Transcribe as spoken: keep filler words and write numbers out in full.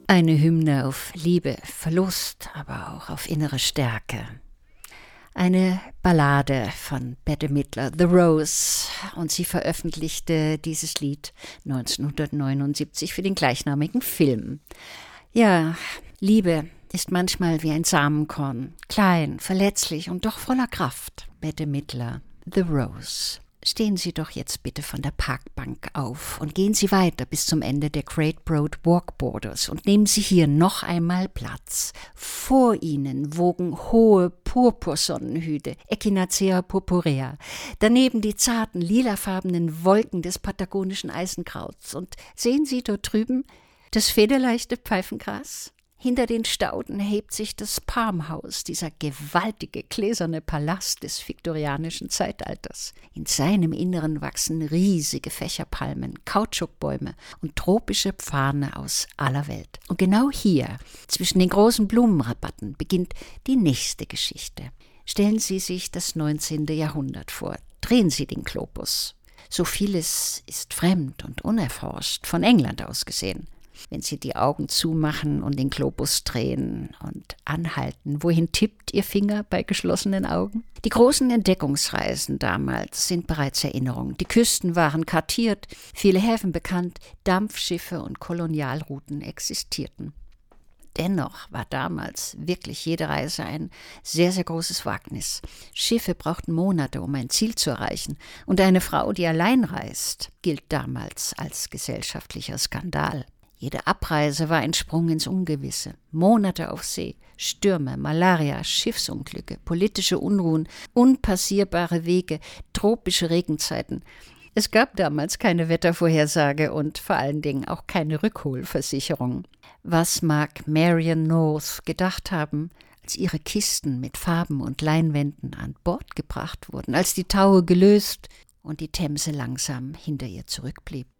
Eine Hymne auf Liebe, Verlust, aber auch auf innere Stärke. Eine Ballade von Bette Midler, The Rose, und sie veröffentlichte dieses Lied neunzehnhundertneunundsiebzig für den gleichnamigen Film. Ja, Liebe ist manchmal wie ein Samenkorn, klein, verletzlich und doch voller Kraft. Bette Midler, The Rose. Stehen Sie doch jetzt bitte von der Parkbank auf und gehen Sie weiter bis zum Ende der Great Broad Walkborders und nehmen Sie hier noch einmal Platz. Vor Ihnen wogen hohe Purpursonnenhüte, Echinacea purpurea, daneben die zarten lilafarbenen Wolken des patagonischen Eisenkrauts. Und sehen Sie dort drüben das federleichte Pfeifengras? Hinter den Stauden hebt sich das Palmhaus, dieser gewaltige gläserne Palast des viktorianischen Zeitalters. In seinem Inneren wachsen riesige Fächerpalmen, Kautschukbäume und tropische Pfahne aus aller Welt. Und genau hier, zwischen den großen Blumenrabatten, beginnt die nächste Geschichte. Stellen Sie sich das neunzehnte Jahrhundert vor. Drehen Sie den Globus. So vieles ist fremd und unerforscht, von England aus gesehen. Wenn Sie die Augen zumachen und den Globus drehen und anhalten, wohin tippt Ihr Finger bei geschlossenen Augen? Die großen Entdeckungsreisen damals sind bereits Erinnerung. Die Küsten waren kartiert, viele Häfen bekannt, Dampfschiffe und Kolonialrouten existierten. Dennoch war damals wirklich jede Reise ein sehr, sehr großes Wagnis. Schiffe brauchten Monate, um ein Ziel zu erreichen. Und eine Frau, die allein reist, gilt damals als gesellschaftlicher Skandal. Jede Abreise war ein Sprung ins Ungewisse. Monate auf See, Stürme, Malaria, Schiffsunglücke, politische Unruhen, unpassierbare Wege, tropische Regenzeiten. Es gab damals keine Wettervorhersage und vor allen Dingen auch keine Rückholversicherung. Was mag Marian North gedacht haben, als ihre Kisten mit Farben und Leinwänden an Bord gebracht wurden, als die Taue gelöst und die Themse langsam hinter ihr zurückblieb?